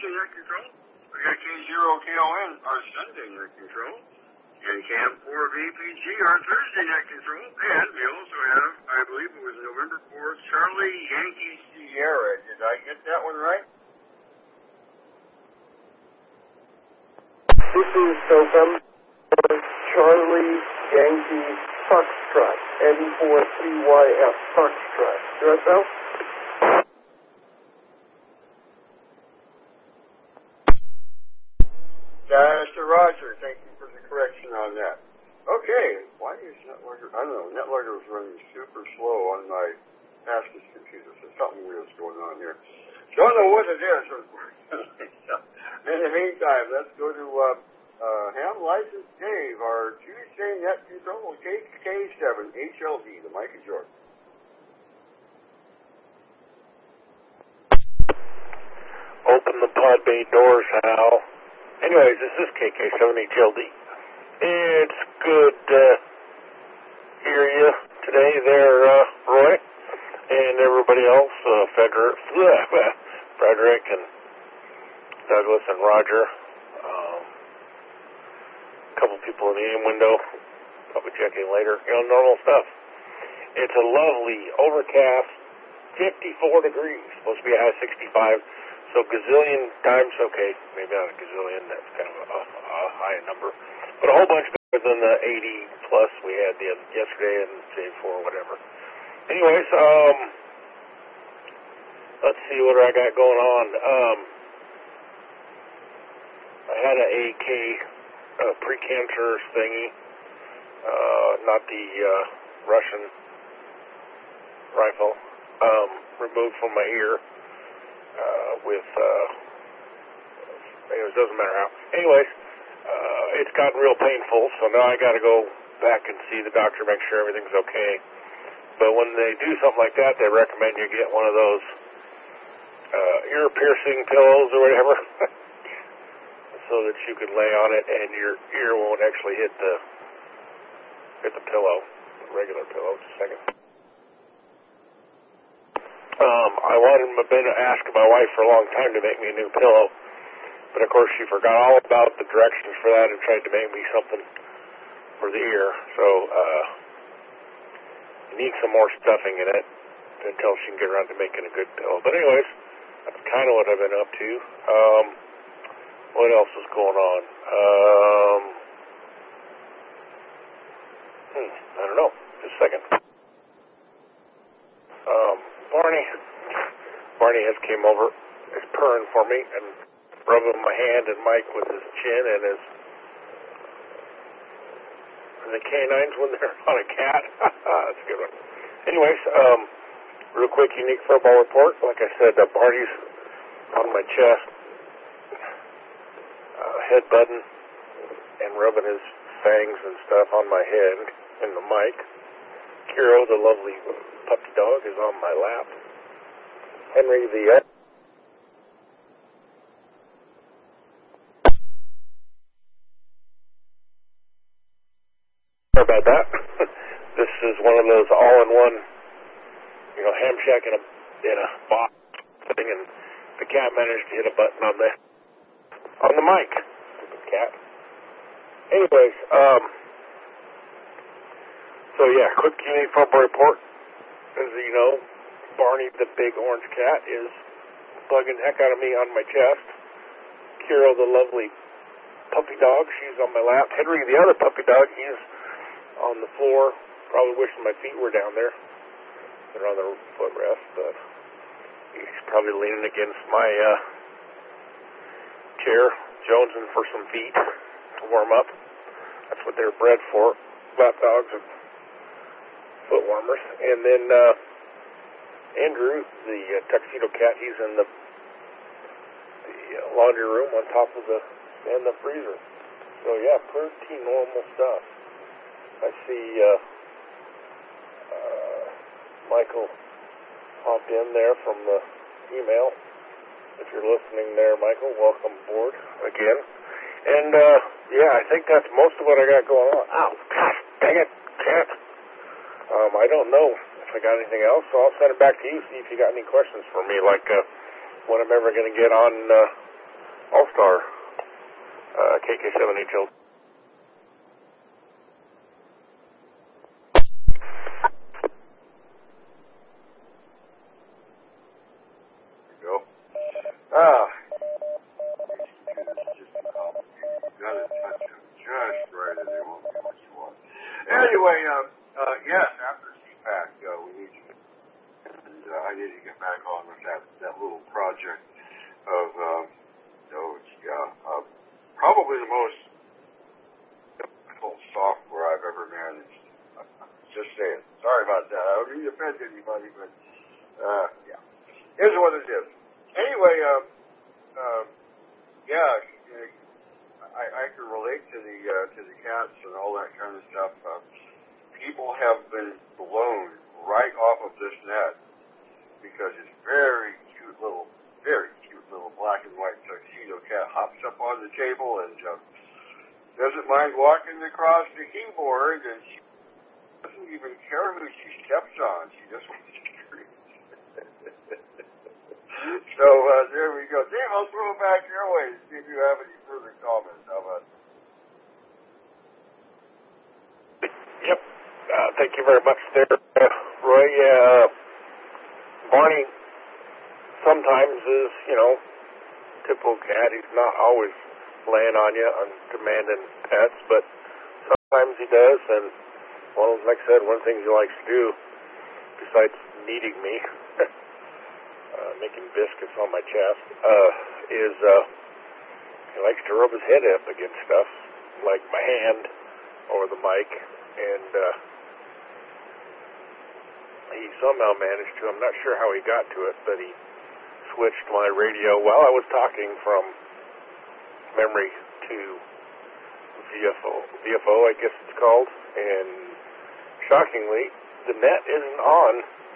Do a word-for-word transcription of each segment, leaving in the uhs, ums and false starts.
net control. We got K zero K O N, our Sunday net control. And Camp four V P G, our Thursday net control. And we also have, I believe it was November fourth, Charlie Yankee Sierra. Did I get that one right? This is November Charlie Yankee Foxtrot, N four C Y F Foxtrot. Does that sound? Mister Roger, thank you for the correction on that. Okay, why is Netlogger, I don't know, Netlogger was running super slow on my Askus computer, so something weird's going on here. Don't know what it is, unfortunately. In the meantime, let's go to uh, uh, Ham License Dave, our Tuesday net control, K K seven H L D. The mic is yours. Open the pod bay doors, Hal. Anyways, this is K K seven H L D. It's good to hear you today there, uh, Roy, and everybody else, uh, Frederick, Frederick and Douglas and Roger. Um, a couple people in the aim window. I'll be checking later. You know, normal stuff. It's a lovely, overcast, fifty-four degrees. Supposed to be a high sixty-five. So gazillion times, okay, maybe not a gazillion, that's kind of a, a high number, but a whole bunch better than the eighty plus we had the other, yesterday and the day before, whatever. Anyways, um, let's see what I got going on. Um, I had an A K uh, pre-cancer thingy, uh, not the uh, Russian rifle, um, removed from my ear. Uh, with, uh, anyways, doesn't matter how. Anyways, uh, it's gotten real painful, so now I gotta go back and see the doctor, make sure everything's okay. But when they do something like that, they recommend you get one of those, uh, ear piercing pillows or whatever, so that you can lay on it and your ear won't actually hit the, hit the pillow, the regular pillow. Just a second. Um, I wanted I've been asking my wife for a long time to make me a new pillow, but of course she forgot all about the directions for that and tried to make me something for the ear. So uh, you need some more stuffing in it until she can get around to making a good pillow. But anyways, that's kind of what I've been up to. Um, what else is going on? Um, hmm, I don't know. Just a second. Um, Barney, Barney has came over, is purring for me and rubbing my hand and Mike with his chin and his, and the canines when they're on a cat. That's a good one. Anyways, um, real quick, unique football report. Like I said, uh, Barney's on my chest, uh, headbutting and rubbing his fangs and stuff on my head and the mic. Kiro, the lovely puppy dog, is on my lap. Henry, the... Uh, sorry about that. This is one of those all-in-one, you know, ham shack in a, in a box thing, and the cat managed to hit a button on the, on the mic. Stupid cat. Anyways, um... so yeah, quick unique football report. As you know, Barney, the big orange cat, is bugging the heck out of me on my chest. Kiro, the lovely puppy dog, she's on my lap. Henry, the other puppy dog, he's on the floor, probably wishing my feet were down there. They're on the footrest, but he's probably leaning against my uh, chair, jonesing for some feet to warm up. That's what they're bred for, lap dogs and foot warmers. And then uh, Andrew, the uh, tuxedo cat, he's in the, the uh, laundry room on top of the and the freezer. So yeah, pretty normal stuff. I see uh, uh, Michael hopped in there from the email. If you're listening there, Michael, welcome aboard again. And uh, yeah, I think that's most of what I got going on. Ow, gosh, dang it, cat. Um, I don't know if I got anything else, so I'll send it back to you, see if you got any questions for me, like uh, when I'm ever going to get on uh, All-Star, uh, K K seven H L. Ah, this is just too complicated. You gotta touch them just right and they won't do what you want. Anyway, um, uh, yes, after C PAC, uh, we need to, and uh, I need to get back on with that, that little project of, um, oh, yeah, uh, probably the most difficult software I've ever managed. Just saying. Sorry about that. I don't mean to offend anybody, but, uh, yeah. Here's what it is. Anyway, um, um, yeah, I, I can relate to the uh, to the cats and all that kind of stuff. Uh, people have been blown right off of this net because it's very cute little, very cute little black and white tuxedo cat hops up on the table and uh, doesn't mind walking across the keyboard, and she doesn't even care who she steps on. She just wants to scream. So, uh, there we go. Dave, I'll throw it back your way to see if you have any further comments. How about that? Yep. Uh, thank you very much there, uh, Roy. Uh, Barney sometimes is, you know, typical cat. He's not always laying on you and demanding pets, but sometimes he does. And, well, like I said, one thing he likes to do, besides kneading me, Uh, making biscuits on my chest, uh, is, uh, he likes to rub his head up against stuff, like my hand over the mic, and, uh, he somehow managed to, I'm not sure how he got to it, but he switched my radio while I was talking from memory to V F O, V F O, I guess it's called, and shockingly, the net isn't on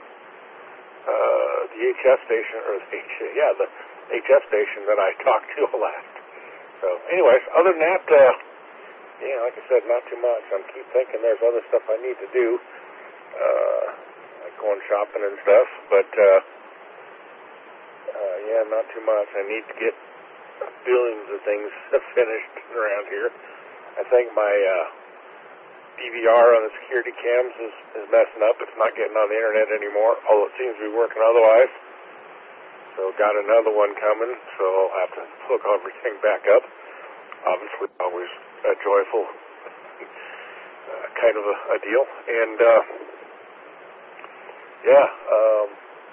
Uh, the H F station, or the H, yeah, the H F station that I talked to last. So, anyways, other than that, uh, yeah, like I said, not too much. I keep thinking there's other stuff I need to do, uh, like going shopping and stuff, but, uh, uh, yeah, not too much. I need to get billions of things finished around here. I think my, uh, D V R on the security cams is, is messing up. It's not getting on the internet anymore, although it seems to be working otherwise. So got another one coming, so I'll have to hook everything back up. Obviously, always a joyful uh, kind of a, a deal. And, uh, yeah, um,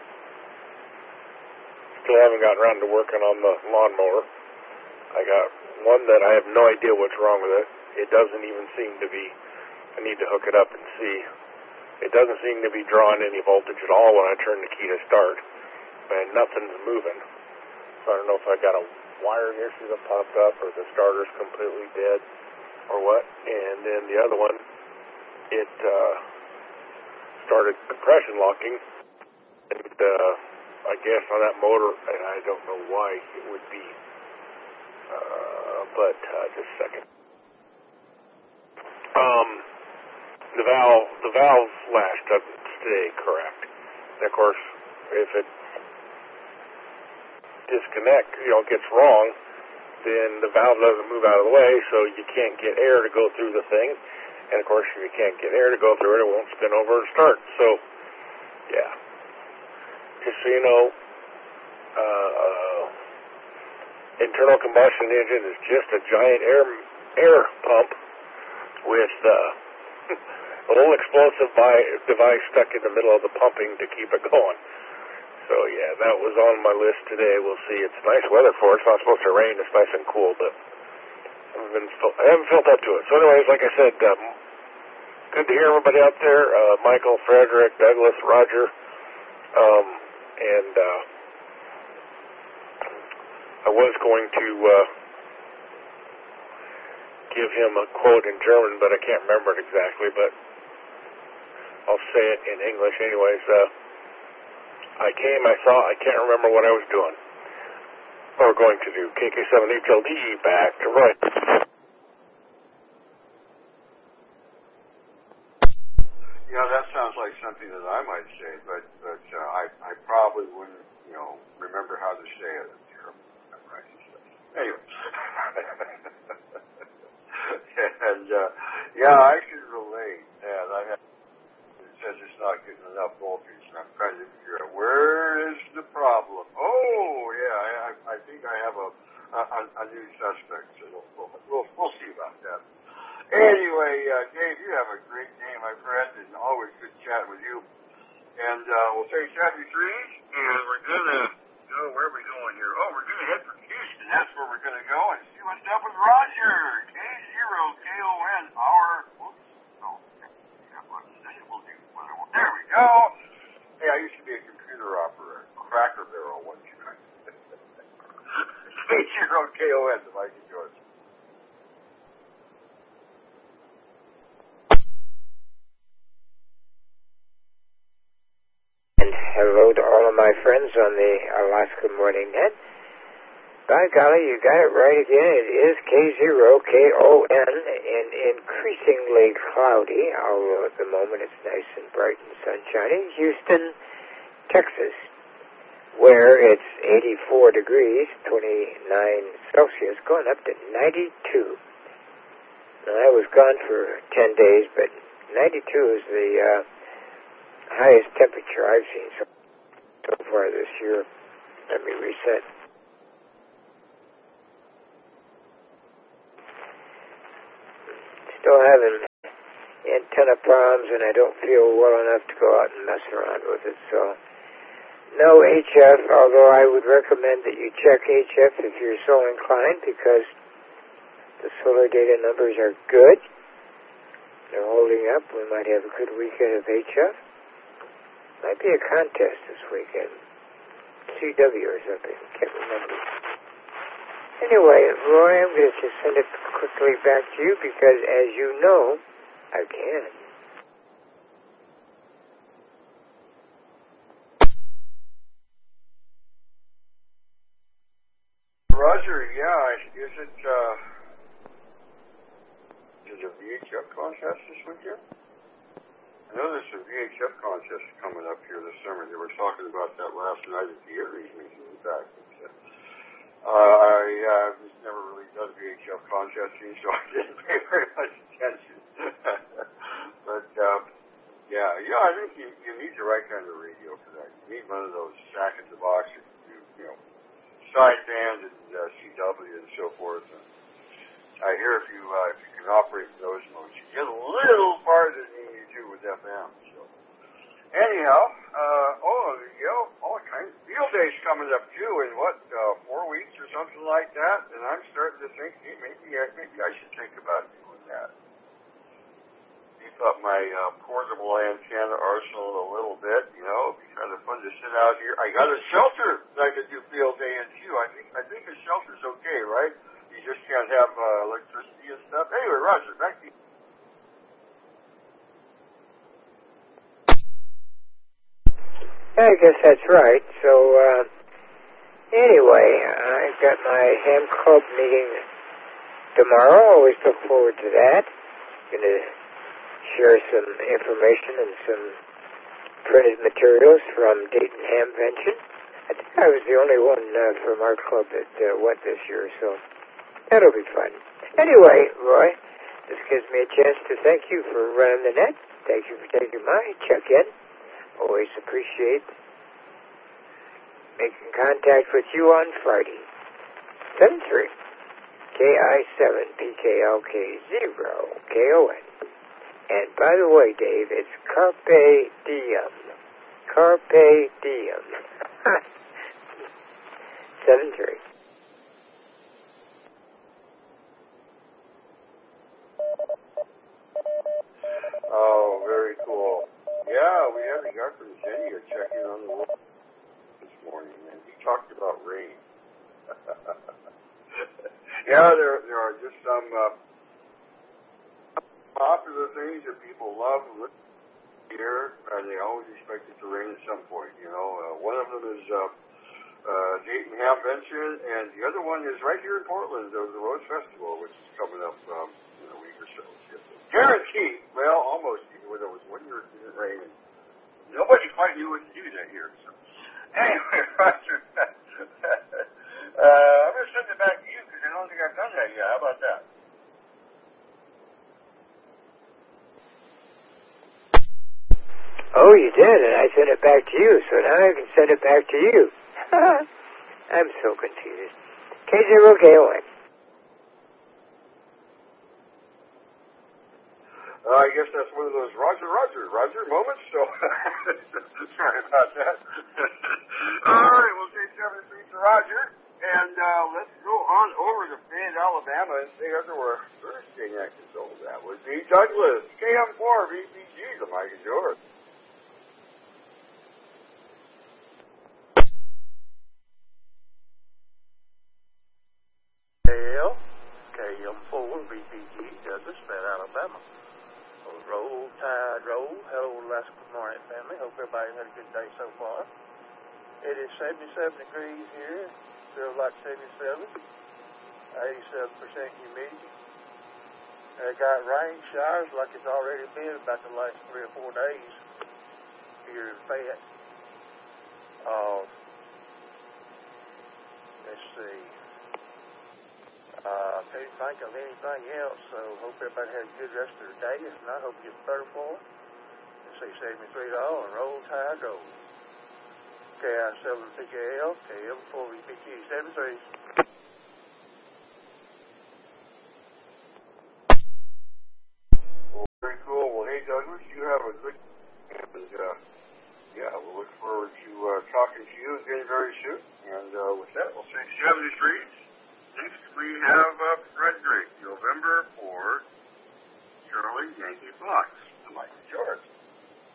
still haven't gotten around to working on the lawnmower. I got one that I have no idea what's wrong with it. It doesn't even seem to be, I need to hook it up and see. It doesn't seem to be drawing any voltage at all when I turn the key to start, and nothing's moving. So I don't know if I got a wiring issue that popped up, or the starter's completely dead, or what. And then the other one, it uh, started compression locking, and uh, I guess on that motor, and I don't know why it would be, uh, but uh, just a second. Um, the valve, the valve latch doesn't stay correct. And of course, if it disconnects, you know, gets wrong, then the valve doesn't move out of the way, so you can't get air to go through the thing. And of course, if you can't get air to go through it, it won't spin over and start. So, yeah. Just so you know, uh, internal combustion engine is just a giant air air pump with uh, a little explosive device stuck in the middle of the pumping to keep it going. So, yeah, that was on my list today. We'll see. It's nice weather for it. It's not supposed to rain. It's nice and cool, but I haven't, been, I haven't felt up to it. So, anyways, like I said, um, good to hear everybody out there. Uh, Michael, Frederick, Douglas, Roger, um, and uh, I was going to uh, give him a quote in German, but I can't remember it exactly, but I'll say it in English anyways. Uh, I came, I saw, I can't remember what I was doing, or going to do. K K seven H L D, back to Roy. Yeah, that sounds like something that I might say, but but uh, I I probably wouldn't, you know, remember how to say it. Right. Anyway, Yeah, I can relate. And I have, it says it's not getting enough voltage, and I'm trying to figure out where is the problem. Oh, yeah, I, I, I think I have a, a, a new suspect, so we'll, we'll, we'll see about that. Anyway, uh, Dave, you have a great day, my friend, and always good chatting with you. And uh, we'll say seventy-three, and we're going to go, where are we going here? Oh, we're going to head for Houston. That's where we're going to go and see what's up with Roger. K zero K O N, our, whoops, no, we'll do whatever. There we go. Hey, I used to be a computer operator, Cracker Barrel one time. K zero K O N, the mic is yours. Hello to all of my friends on the Alaska Morning Net. By golly, you got it right again. It is K zero K O N and increasingly cloudy, although at the moment it's nice and bright and sunshiny. Houston, Texas, where it's eighty-four degrees, twenty-nine Celsius, going up to ninety-two. Now, I was gone for ten days, but ninety-two is the uh, highest temperature I've seen so, so far this year. Let me reset. Still having antenna problems, and I don't feel well enough to go out and mess around with it, so no H F, although I would recommend that you check H F if you're so inclined, because the solar data numbers are good. They're holding up. We might have a good weekend of H F. Might be a contest this weekend. C W or something. Can't remember. Anyway, Roy, I'm going to just send it quickly back to you because, as you know, I can. Roger, yeah, is it, uh, is it a V H F contest this weekend? I know there's a V H F contest coming up here this summer. They were talking about that last night at the Aries meeting, in fact. Uh, I uh, just never really done V H F contesting, so I didn't pay very much attention. But, um, yeah, yeah, I think you, you need the right kind of radio for that. You need one of those sack in the box, you, you know, sideband and uh, C W and so forth. And I hear if you uh, if you can operate in those modes, you get a little farther than you do with F M. So anyhow, uh, oh, you know, all kinds of field days coming up too in what uh, four weeks or something like that. And I'm starting to think, hey, maybe I, maybe I should think about doing that. Beef up my uh, portable antenna arsenal a little bit. You know, it'd be kind of fun to sit out here. I got a shelter that I could do field day in too. I think I think a shelter's okay, right? You just can't have uh, electricity and stuff. Anyway, Roger, back to you. I guess that's right. So, uh, anyway, I've got my Ham Club meeting tomorrow. Always look forward to that. Going to share some information and some printed materials from Dayton Hamvention. I think I was the only one uh, from our club that uh, went this year, so that'll be fun. Anyway, Roy, this gives me a chance to thank you for running the net. Thank you for taking my check-in. Always appreciate making contact with you on Friday. seven three K I seven P K L K zero K O N. And by the way, Dave, it's Carpe Diem. Carpe Diem. seven three. Oh, very cool. Yeah, we had a guy from Zenia checking on the road this morning, and he talked about rain. Yeah, there there are just some uh, popular things that people love and listen to here, and they always expect it to rain at some point. You know, uh, one of them is uh, uh, Dayton Hamvention, and the other one is right here in Portland, the, the Rose Festival, which is coming up um, in a week or so. Guaranteed. Well, almost. Even though there was one year it didn't rain, and nobody quite knew what to do that year. So, anyway, Roger. uh, I'm going to send it back to you because I don't think I've done that yet. How about that? Oh, you did, and I sent it back to you, so now I can send it back to you. I'm so confused. K zero K O N. Uh, I guess that's one of those Roger, Roger, Roger moments, so sorry about that. All right, we'll say seventy-three to Roger, and uh, let's go on over to Fayette, Alabama, and say under where Thursday next is over. That would be Douglas. K M four V P G, the mic is yours. K M four V P G, Douglas, Fayette, Alabama. Roll, tide, roll. Hello, Alaska Good morning, family. Hope everybody had a good day so far. It is seventy-seven degrees here. Feels like seventy-seven. eighty-seven percent humidity. I got rain showers like it's already been about the last three or four days here in Fayette. Uh, let's see. I uh, can't think of anything else, so hope everybody has a good rest of the day. If not, hope you get better for it. Let's say seventy-three dollars and roll tide roll. K I seven P K L, K M four V P G seventy-three. Well, very cool. Well, hey, Douglas, you have a good and uh, yeah, we'll look forward to uh, talking to you again very soon. And uh, with that, we'll say seventy-three. Next, we have uh, Frederick, November four, Charlie Yankee Fox. The mic is yours.